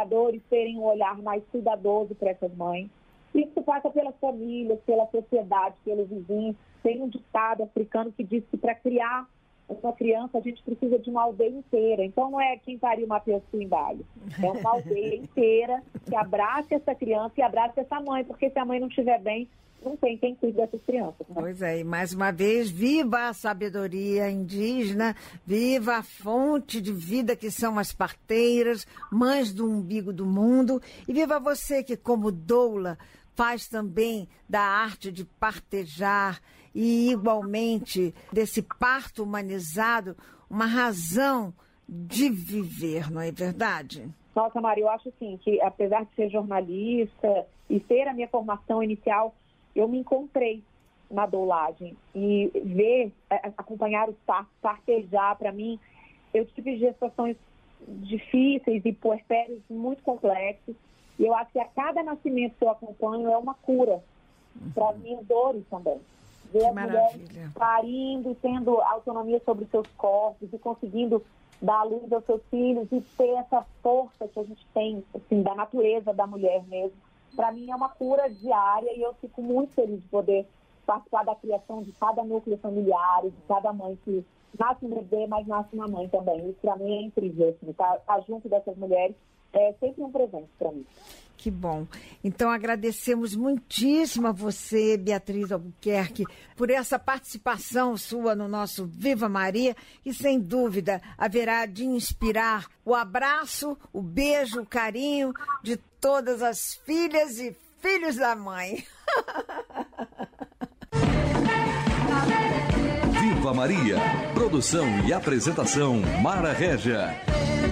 cuidadores terem um olhar mais cuidadoso para essas mães. Isso passa pelas famílias, pela sociedade, pelo vizinho. Tem um ditado africano que diz que para criar uma criança a gente precisa de uma aldeia inteira. Então não é quem pariu Matheus Quimbali. É uma aldeia inteira que abrace essa criança e abrace essa mãe, porque se a mãe não estiver bem, não tem quem cuide dessas crianças. Né? Pois é, e mais uma vez, viva a sabedoria indígena, viva a fonte de vida que são as parteiras, mães do umbigo do mundo, e viva você que, como doula, faz também da arte de partejar e, igualmente, desse parto humanizado, uma razão de viver, não é verdade? Nossa, Maria, eu acho assim, que apesar de ser jornalista e ter a minha formação inicial, eu me encontrei na doulagem e acompanhar os partos, partejar, para mim, eu tive gestações difíceis e puerpérios muito complexos, e eu acho que a cada nascimento que eu acompanho é uma cura para as minhas dores também. Ver as mulheres parindo, tendo autonomia sobre seus corpos e conseguindo dar a luz aos seus filhos e ter essa força que a gente tem, assim, da natureza da mulher mesmo. Para mim é uma cura diária e eu fico muito feliz de poder participar da criação de cada núcleo familiar, de cada mãe que nasce um bebê, mas nasce uma mãe também. Isso para mim é incrível, assim, tá junto dessas mulheres é sempre um presente para mim. Que bom. Então agradecemos muitíssimo a você, Beatriz Albuquerque, por essa participação sua no nosso Viva Maria e sem dúvida haverá de inspirar o abraço, o beijo, o carinho de todas as filhas e filhos da mãe. Viva Maria. Produção e apresentação Mara Régia.